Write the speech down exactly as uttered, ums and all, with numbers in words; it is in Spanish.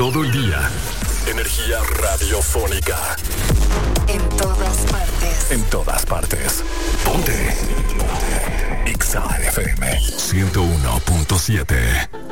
Todo el día. Energía radiofónica. En todas partes. En todas partes. Ponte. Ponte. X A F M ciento uno punto siete.